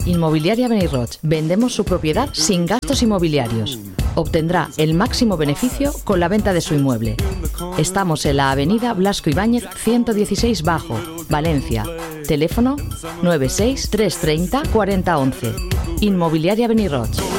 Inmobiliaria Beniroch. Vendemos su propiedad sin gastos inmobiliarios. Obtendrá el máximo beneficio con la venta de su inmueble. Estamos en la avenida Blasco Ibáñez 116 Bajo, Valencia. Teléfono 96 330 4011. Inmobiliaria Beniroch.